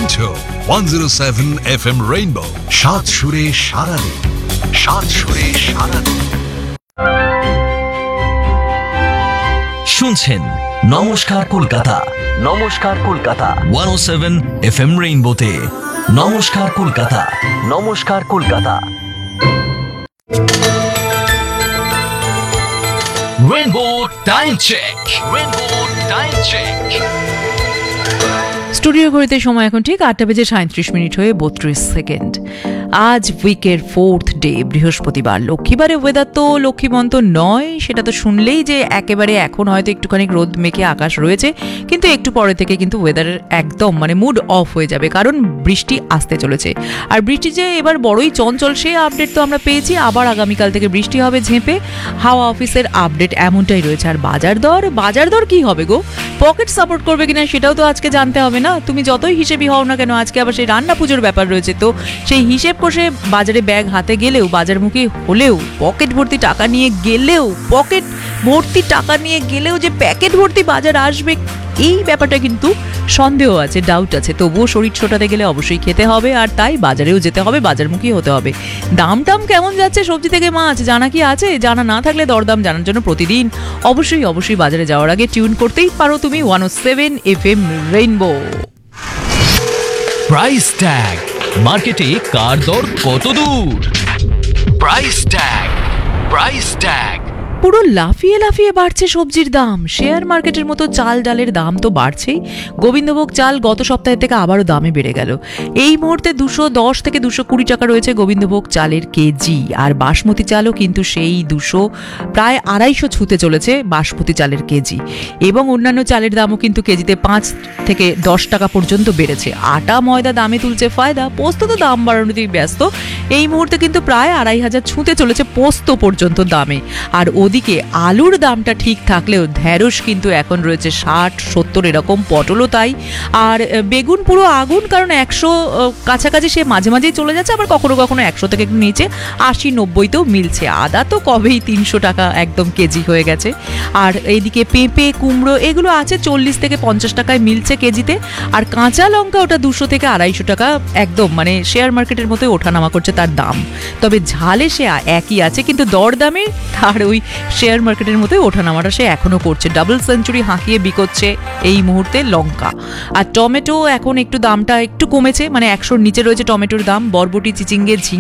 শুনছো 107 FM rainbow, সাত সুরে সারাদিন, সাত সুরে সারাদিন। শুনছেন নমস্কার কলকাতা, নমস্কার কলকাতা 107 FM রেইনবোতে। নমস্কার কলকাতা, নমস্কার Kolkata. Rainbow time check, rainbow time check. Studio ঘড়িতে সময় এখন ঠিক 8:37 হয়ে 32 সেকেন্ড। আজ উইকের 4th ডে, বৃহস্পতিবার। লক্ষ্মীবারে ওয়েদার তো লক্ষ্মীবন্ত নয়, সেটা তো শুনলেই যে একেবারে এখন হয়তো একটুখানি রোদ মেখে আকাশ রয়েছে, কিন্তু একটু পরে থেকে কিন্তু ওয়েদারের একদম মুড অফ হয়ে যাবে, কারণ বৃষ্টি আসতে চলেছে। আর বৃষ্টি যে এবার বড়ই চঞ্চল, সে আপডেট তো আমরা পেয়েছি। আবার আগামীকাল থেকে বৃষ্টি হবে ঝেঁপে। হাওয়া অফিসের আপডেট এমনটাই রয়েছে। আর বাজার দর কি হবে গো? পকেট সাপোর্ট করবে কিনা সেটাও তো আজকে জানতে হবে না? তুমি যতই হিসেবই হও না কেন, আজকে আবার সেই রান্না পুজোর ব্যাপার রয়েছে, তো সেই হিসেব কষে বাজারে ব্যাগ হাতে গেলেও, বাজারমুখী হলেও, পকেট ভর্তি টাকা নিয়ে গেলেও যে প্যাকেট ভর্তি বাজার আসবে, এই ব্যাপারটা কিন্তু সন্দেহ আছে, ডাউট আছে। তবুও শরীর ছোটাতে গেলে অবশ্যই খেতে হবে, আর তাই বাজারেও যেতে হবে, বাজারমুখী হতে হবে। দাম কেমন যাচ্ছে সবজি থেকে মাছ জানা কি আছে? জানা না থাকলে দরদাম জানার জন্য প্রতিদিন অবশ্যই বাজারে যাওয়ার আগে টিউন করতেই পারো তুমি 107 FM রেইনবো। প্রাইস ট্যাগ, মার্কেটে কার দর কত দূর? Price tag, price tag. পুরো লাফিয়ে বাড়ছে সবজির দাম। শেয়ার মার্কেটের মতো চাল ডালের দাম তো বাড়ছেই। গোবিন্দভোগ চাল গত সপ্তাহে থেকে আবারও দামে বেড়ে গেল। এই মুহূর্তে 210 থেকে 220 টাকা রয়েছে গোবিন্দভোগ চালের কেজি। আর বাসমতি চালও কিন্তু সেই 200 প্রায় 250 ছুঁতে চলেছে বাসমতি চালের কেজি। এবং অন্যান্য চালের দামও কিন্তু কেজিতে 5 থেকে 10 টাকা পর্যন্ত বেড়েছে। আটা ময়দা দামে তুলছে ফায়দা, পোস্ত তো দাম বাড়ানোতেই ব্যস্ত। এই মুহূর্তে কিন্তু প্রায় 2500 ছুঁতে চলেছে পোস্ত পর্যন্ত দামে। আর ওদিকে আলুর দামটা ঠিক থাকলেও ঢেঁড়স কিন্তু এখন রয়েছে 60-70 এরকম, পটলও তাই। আর বেগুন পুরো আগুন, কারণ 100 কাছাকাছি সে মাঝেই চলে যাচ্ছে, আবার কখনো 100 থেকে একটু নিচে 80-90তেও মিলছে। আদা তো কবেই 300 টাকা একদম কেজি হয়ে গেছে। আর এইদিকে পেঁপে, কুমড়ো এগুলো আছে 40 থেকে 50 টাকায় মিলছে কেজিতে। আর কাঁচা লঙ্কা ওটা 200 থেকে 250 টাকা, একদম শেয়ার মার্কেটের মতোই ওঠানামা করছে তার দাম। তবে ঝালে সে একই আছে, কিন্তু দরদামে তার ওই শেয়ার মার্কেটের মতোই ওঠানামাটা সে এখনো করছে। ডাবল সেঞ্চুরি হাঁকিয়ে বিকোচ্ছে এই মুহূর্তে লঙ্কা। আর টমেটো এখন একটু দামটা একটু কমেছে, 100-র নিচে রয়েছে টমেটোর দাম। বরবটি, চিচিঙ্গে,